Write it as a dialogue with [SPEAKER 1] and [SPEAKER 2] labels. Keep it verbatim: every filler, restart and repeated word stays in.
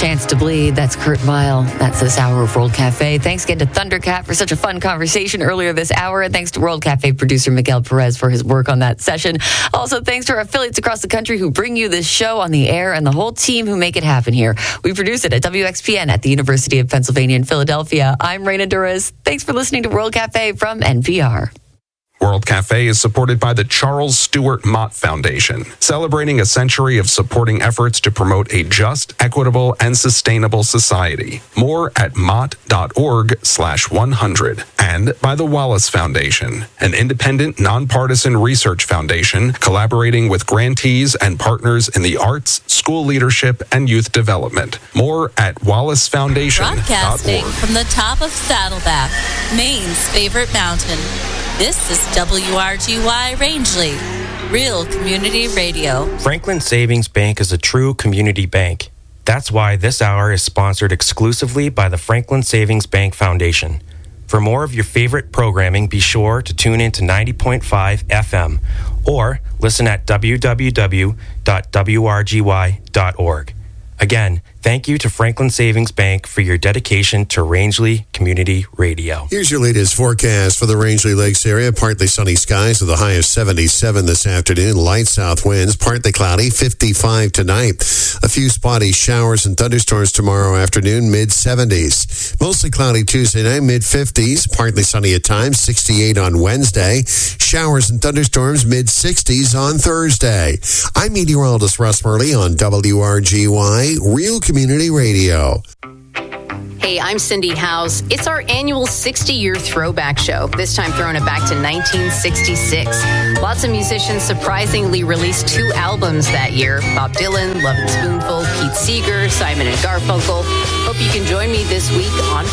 [SPEAKER 1] Chance to Bleed. That's Kurt Vile. That's this hour of World Cafe. Thanks again to Thundercat for such a fun conversation earlier this hour. And thanks to World Cafe producer Miguel Perez for his work on that session. Also, thanks to our affiliates across the country who bring you this show on the air and the whole team who make it happen here. We produce it at W X P N at the University of Pennsylvania in Philadelphia. I'm Raina Durez. Thanks for listening to World Cafe from N P R.
[SPEAKER 2] World Cafe is supported by the Charles Stewart Mott Foundation, celebrating a century of supporting efforts to promote a just, equitable, and sustainable society. More at mott.org slash 100. And by the Wallace Foundation, an independent, nonpartisan research foundation collaborating with grantees and partners in the arts, school leadership, and youth development. More at wallace foundation dot org.
[SPEAKER 3] Broadcasting from the top of Saddleback, Maine's favorite mountain. This is W R G Y Rangeley, real community radio.
[SPEAKER 4] Franklin Savings Bank is a true community bank. That's why this hour is sponsored exclusively by the Franklin Savings Bank Foundation. For more of your favorite programming, be sure to tune in to ninety point five F M or listen at w w w dot w r g y dot org. Again, thank you to Franklin Savings Bank for your dedication to Rangeley Community Radio.
[SPEAKER 5] Here's your latest forecast for the Rangeley Lakes area. Partly sunny skies with a high of seventy-seven this afternoon. Light south winds, partly cloudy, fifty-five tonight. A few spotty showers and thunderstorms tomorrow afternoon, mid-seventies. Mostly cloudy Tuesday night, mid-fifties. Partly sunny at times, sixty-eight on Wednesday. Showers and thunderstorms, mid-sixties on Thursday. I'm meteorologist Russ Murley on W R G Y. Real Community Radio.
[SPEAKER 6] Hey, I'm Cindy House. It's our annual sixty-year throwback show, this time throwing it back to nineteen sixty-six. Lots of musicians surprisingly released two albums that year. Bob Dylan, Love and Spoonful, Pete Seeger, Simon and Garfunkel. Hope you can join me this week on